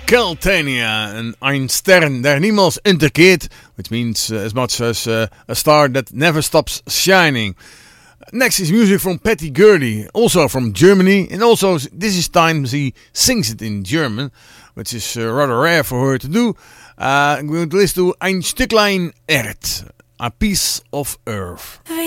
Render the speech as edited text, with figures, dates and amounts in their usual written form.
Keltania, and Ein Stern der niemals untergeht, which means as much as a star that never stops shining. Next is music from Patty Gurdy, also from Germany, and also this is time she sings it in German, which is rather rare for her to do. I'm going to listen to Ein Stücklein Erd, A Piece of Earth.